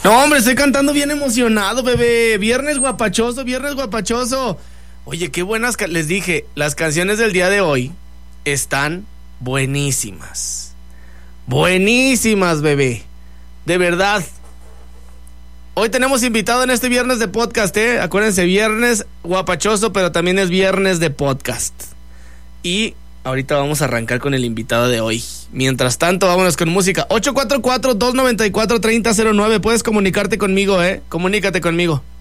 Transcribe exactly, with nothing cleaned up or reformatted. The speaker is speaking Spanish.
No, hombre, estoy cantando bien emocionado, bebé. Viernes guapachoso, viernes guapachoso. Oye, qué buenas, ca- les dije, las canciones del día de hoy están buenísimas. Buenísimas, bebé. De verdad. Hoy tenemos invitado en este viernes de podcast, ¿eh? Acuérdense, viernes guapachoso, pero también es viernes de podcast. Y ahorita vamos a arrancar con el invitado de hoy. Mientras tanto, vámonos con música. ocho cuatro cuatro, dos nueve cuatro, tres cero cero nueve. Puedes comunicarte conmigo, ¿eh? Comunícate conmigo.